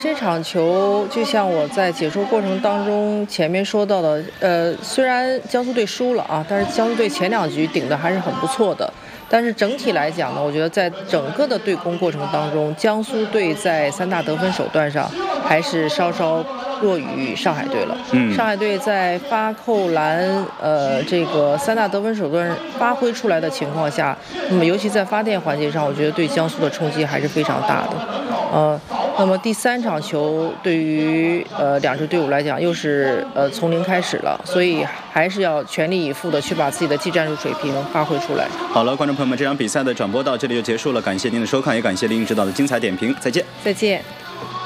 这场球就像我在解说过程当中前面说到的，虽然江苏队输了啊，但是江苏队前2局顶的还是很不错的。但是整体来讲呢，我觉得在整个的对攻过程当中，江苏队在3大得分手段上还是稍稍弱于上海队了。上海队在发扣篮，这个3大得分手段发挥出来的情况下，那么尤其在发电环节上，我觉得对江苏的冲击还是非常大的。那么第3场球对于2支队伍来讲又是从零开始了，所以还是要全力以赴的去把自己的技战术水平发挥出来。 好了，观众朋友们，这场比赛的转播到这里就结束了，感谢您的收看，也感谢林颖指导的精彩点评，再见。 再见。